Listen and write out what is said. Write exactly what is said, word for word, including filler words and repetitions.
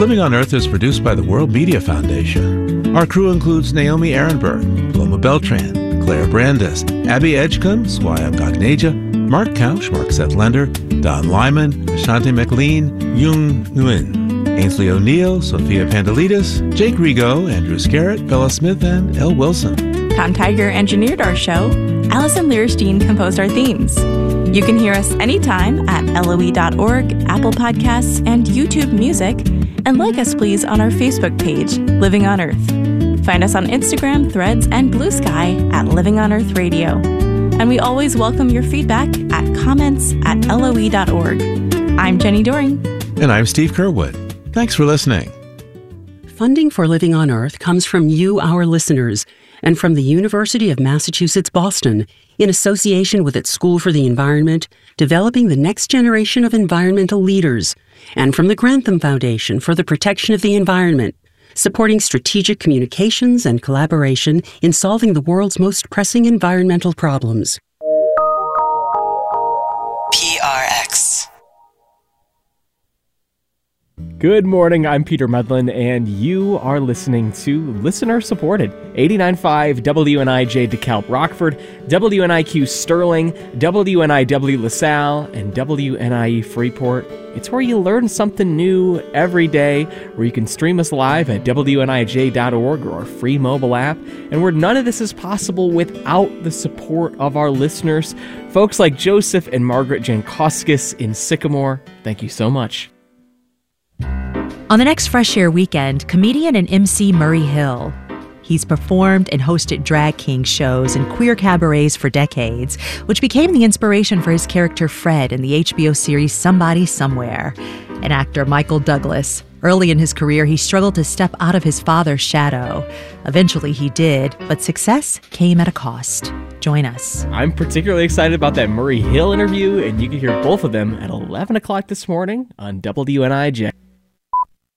Living on Earth is produced by the World Media Foundation. Our crew includes Naomi Ehrenberg, Paloma Beltran, Claire Brandis, Abby Edgecombe, Swayam Gagneja, Mark Couch, Mark Settlender, Don Lyman, Ashanti McLean, Yung Nguyen, Ainsley O'Neill, Sophia Pandelides, Jake Rigo, Andrew Scarrett, Bella Smith, and Elle Wilson. Tom Tiger engineered our show. Allison Lierstein composed our themes. You can hear us anytime at L O E dot org, Apple Podcasts, and YouTube Music. And like us, please, on our Facebook page, Living on Earth. Find us on Instagram, Threads, and Blue Sky at Living on Earth Radio. And we always welcome your feedback at comments at L O E dot org. I'm Jenny Doring. And I'm Steve Curwood. Thanks for listening. Funding for Living on Earth comes from you, our listeners, and from the University of Massachusetts, Boston, in association with its School for the Environment, developing the next generation of environmental leaders, and from the Grantham Foundation for the Protection of the Environment, supporting strategic communications and collaboration in solving the world's most pressing environmental problems. P R X. Good morning, I'm Peter Medlin, and you are listening to Listener-Supported, eighty-nine point five W N I J DeKalb Rockford, W N I Q Sterling, W N I W LaSalle, and W N I E Freeport. It's where you learn something new every day, where you can stream us live at W N I J dot org or our free mobile app, and where none of this is possible without the support of our listeners, folks like Joseph and Margaret Jankowskis in Sycamore. Thank you so much. On the next Fresh Air weekend, comedian and M C Murray Hill. He's performed and hosted drag king shows and queer cabarets for decades, which became the inspiration for his character Fred in the H B O series Somebody Somewhere. And actor Michael Douglas. Early in his career, he struggled to step out of his father's shadow. Eventually he did, but success came at a cost. Join us. I'm particularly excited about that Murray Hill interview, and you can hear both of them at eleven o'clock this morning on W N I J.